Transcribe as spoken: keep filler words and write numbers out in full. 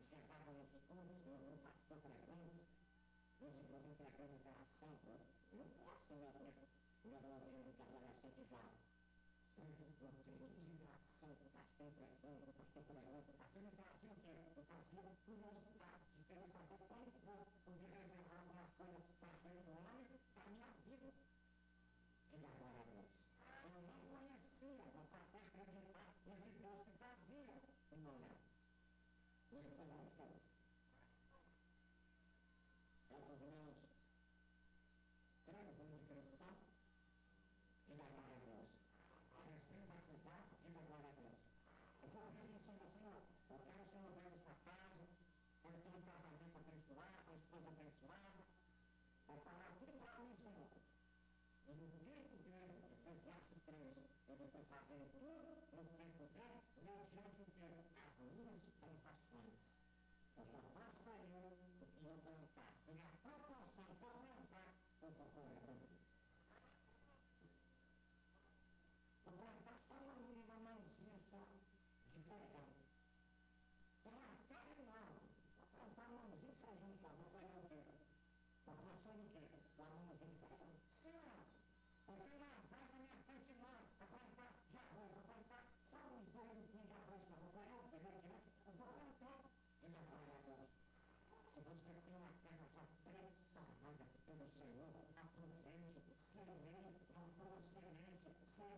chegava nos estudos, o pastor pregando, os irmãos entregando interação, não posso meu adolescente jovem. Não tem interação, o pastor pregando, o pastor pregando, o pastor interação o quê? Interação curiosidade, de querer saber quanto vou poder revelar alguma coisa para ele do homem, para a minha vida. Diga agora a Deus. Eu não conhecia, mas para acreditar nesse Deus que fazia o momento. E ele foi lá e fez. Os meus três anos de cristão, diga glória a Deus. Recém-batizado, diga glória a Deus. Eu estou ouvindo isso no Senhor. Eu quero o Senhor ver essa casa, eu tenho um casamento abençoado, uma esposa abençoada. Eu falar tudo para mim, Senhor. E no tempo dele, Eclesiastes três, ele foi fazer tudo no tempo dele, e eu diante dele, as minhas tentações. Eu só faço para ele o que eu plantar. E na proporção que eu plantar, eu vou correr comigo. Eu vou plantar só uma menina mãozinha só de feijão. Plantar não. Vou plantar uma mãozinha de feijão só, vou colher o dedo. Vou plantar o quê? Uma mãozinha de feijão. Sim, eu tenho uma vaga na minha frente enorme para plantar de arroz, vou plantar só uns boletinhos de arroz que eu vou colher o dedo. Eu vou plantar. E na glória a Deus. Se você tem uma terra já preparada pelo Senhor, aproveite, semeie